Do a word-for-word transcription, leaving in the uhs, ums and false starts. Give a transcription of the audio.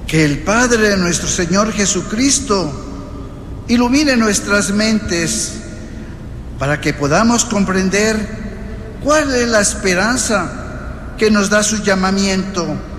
Que el Padre de nuestro Señor Jesucristo ilumine nuestras mentes para que podamos comprender cuál es la esperanza que nos da su llamamiento